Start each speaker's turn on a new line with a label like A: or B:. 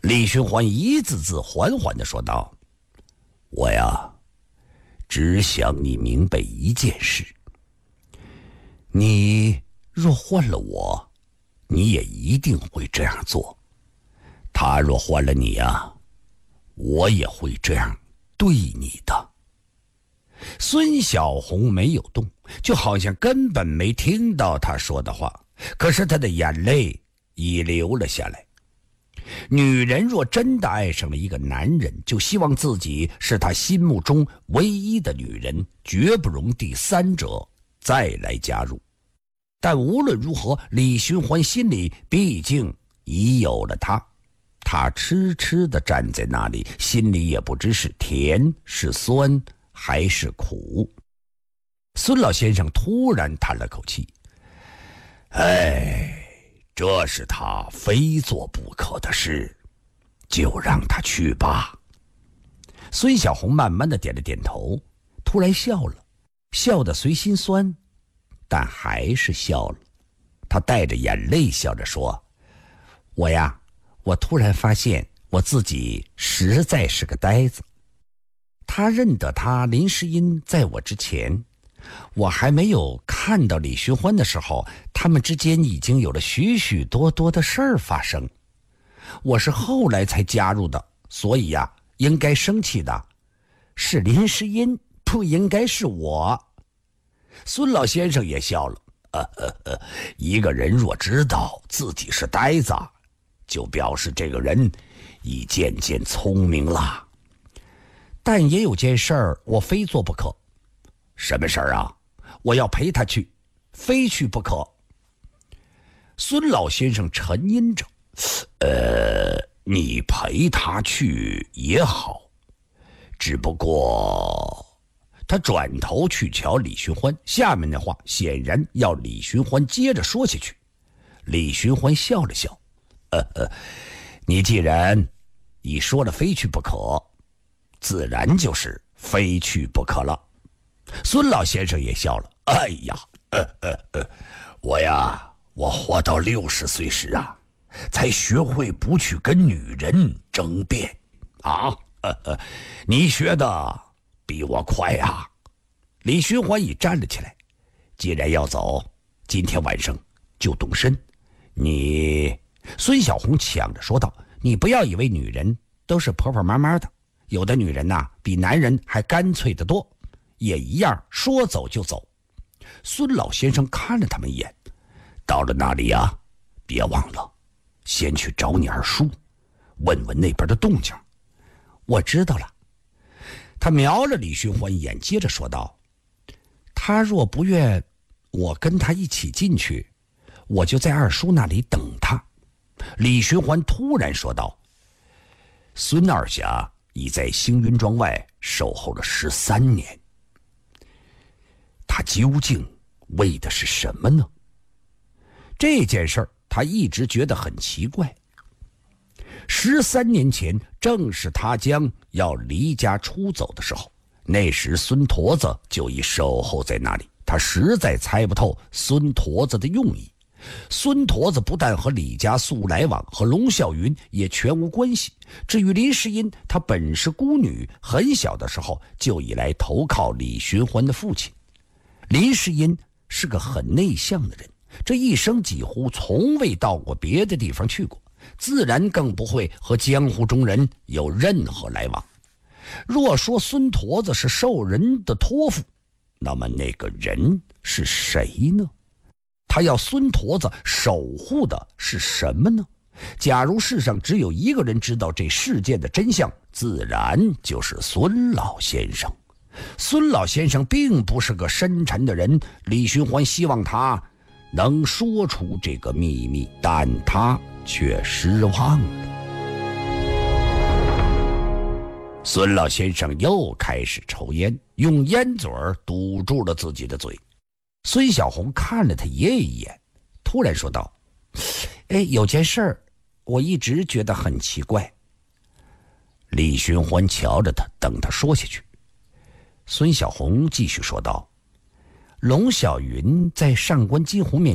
A: 李寻欢一字字缓缓地说道：“我呀，只想你明白一件事，你若换了我，你也一定会这样做。他若换了你呀，我也会这样对你的。”孙小红没有动，就好像根本没听到他说的话，可是他的眼泪已流了下来。女人若真的爱上了一个男人，就希望自己是他心目中唯一的女人，绝不容第三者再来加入。但无论如何，李寻欢心里毕竟已有了他。他痴痴地站在那里，心里也不知是甜是酸还是苦。孙老先生突然叹了口气：“哎，这是他非做不可的事，就让他去吧。”孙小红慢慢地点了点头，突然笑了，笑得虽心酸，但还是笑了。他带着眼泪笑着说：“我突然发现我自己实在是个呆子。他认得他林诗音在我之前，我还没有看到李寻欢的时候，他们之间已经有了许许多多的事儿发生。我是后来才加入的，所以呀，应该生气的是林诗音，不应该是我。”孙老先生也笑了：“一个人若知道自己是呆子，就表示这个人已渐渐聪明了。但也有件事儿我非做不可。”“什么事儿啊？”“我要陪他去，非去不可。”孙老先生沉吟着：“你陪他去也好，只不过……”他转头去瞧李寻欢，下面的话显然要李寻欢接着说下去。李寻欢笑了笑：“你既然已说了非去不可，自然就是非去不可了。”孙老先生也笑了：“哎呀，我活到60岁时啊，才学会不去跟女人争辩啊。你学的比我快啊。”李寻欢已站了起来：“既然要走，今天晚上就动身。你……”孙小红抢着说道：“你不要以为女人都是婆婆妈妈的，有的女人呐，比男人还干脆得多，也一样说走就走。”孙老先生看了他们一眼：“到了那里啊，别忘了先去找你二叔，问问那边的动静。”“我知道了。”他瞄了李寻欢一眼，接着说道：“他若不愿我跟他一起进去，我就在二叔那里等他。”李寻欢突然说道：“孙二侠已在星云庄外守候了13年，他究竟为的是什么呢？”这件事儿他一直觉得很奇怪。13年前，正是他将要离家出走的时候，那时孙驼子就已守候在那里。他实在猜不透孙驼子的用意。孙驼子不但和李家素来往，和龙啸云也全无关系。至于林诗音，她本是孤女，很小的时候就已来投靠李寻欢的父亲。林诗音是个很内向的人，这一生几乎从未到过别的地方去过，自然更不会和江湖中人有任何来往。若说孙驼子是受人的托付，那么那个人是谁呢？他要孙驼子守护的是什么呢？假如世上只有一个人知道这事件的真相，自然就是孙老先生。孙老先生并不是个深沉的人，李寻欢希望他能说出这个秘密，但他却失望了。孙老先生又开始抽烟，用烟嘴堵住了自己的嘴。孙小红看了他爷爷一眼，突然说道：“有件事儿，我一直觉得很奇怪。”李寻欢瞧着他，等他说下去。孙小红继续说道：“龙小云在上官金虹面